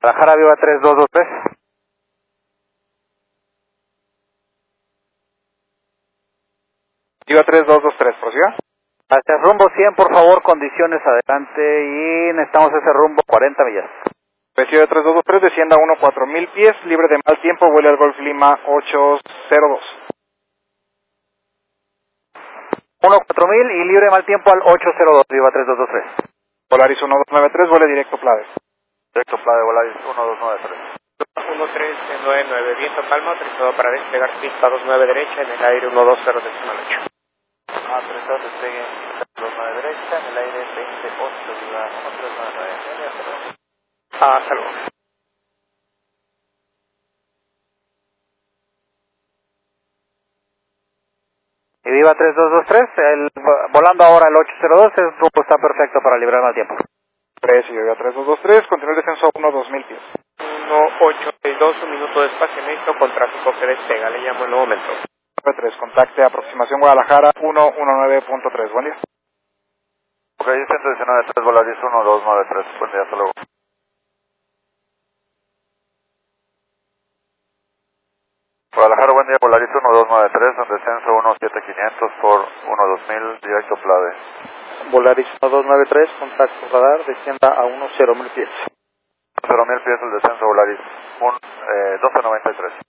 Guadalajara, Viva 3223. Viva 3223, prosiga. Hacia rumbo 100, por favor, condiciones adelante y necesitamos ese rumbo 40 millas. Recibe 3223, descienda 14000 pies, libre de mal tiempo, vuele al Golf Lima 802. 14000 y libre de mal tiempo al 802, Viva 3223. Volaris 1293, vuele directo Plade. Directo Plade, Volaris 1293. 1399, viento calma, autorizado para despegar pista 29 derecha en el aire 120.8. Autorizado despegue 29 derecha en el aire 28, Viva 1399. Hasta luego. Y Viva 3223, volando ahora el 802, el rumbo está perfecto para librar mal tiempo. Recibe Viva 3223, continúa el descenso a 12000 pies. 182, un minuto de espacio neto con tráfico que despega, le llamo en un momento. 93, contacte aproximación Guadalajara 119.3, buen día. Ok, 119.3, Volaris 1293, buen día, hasta luego. Guadalajara, buen día, Volaris 1293, en descenso 17500 por 12000, directo Plade. Volaris 1293, contacto radar, descienda a 10.000 pies. 0.000 pies el descenso, Volaris 1293.